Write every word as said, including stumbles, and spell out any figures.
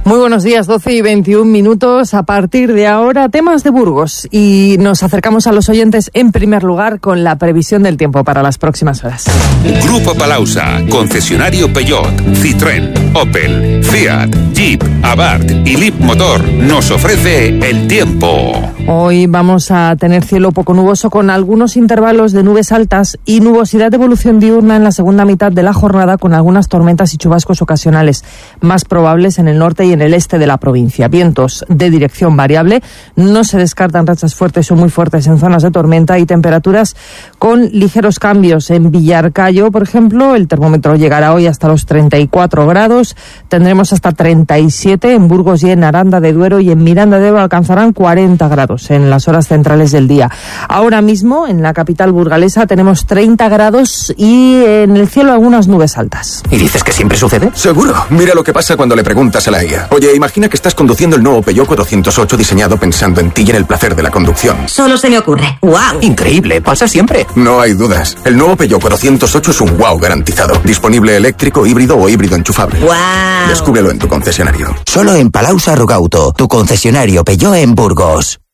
Muy buenos días, doce y veintiún minutos. A partir de ahora, temas de Burgos. Y nos acercamos a los oyentes en primer lugar con la previsión del tiempo para las próximas horas. Grupo Palausa, concesionario Peugeot, Citroën, Opel, Fiat, Jeep, Abarth y Leapmotor nos ofrece el tiempo. Hoy vamos a tener cielo poco nuboso con algunos intervalos de nubes altas y nubosidad de evolución diurna en la segunda mitad de la jornada, con algunas tormentas y chubascos ocasionales más probables en el norte y en el este de la provincia. Vientos de dirección variable, no se descartan rachas fuertes o muy fuertes en zonas de tormenta y temperaturas con ligeros cambios. En Villarcayo, por ejemplo, el termómetro llegará hoy hasta los treinta y cuatro grados, tendremos hasta treinta y siete en Burgos y en Aranda de Duero, y en Miranda de Ebro alcanzarán cuarenta grados en las horas centrales del día. Ahora mismo en la capital burgalesa tenemos treinta grados y en el cielo algunas nubes altas. ¿Y dices que siempre sucede? Seguro. Mira lo que pasa cuando le preguntas a la I A. Oye, imagina que estás conduciendo el nuevo Peugeot cuatrocientos ocho diseñado pensando en ti y en el placer de la conducción. Solo se me ocurre. ¡Wow! Increíble, pasa siempre. No hay dudas. El nuevo Peugeot cuatrocientos ocho es un wow garantizado. Disponible eléctrico, híbrido o híbrido enchufable. ¡Wow! Descúbrelo en tu concesionario. Solo en Palausa Rugauto, tu concesionario Peugeot en Burgos.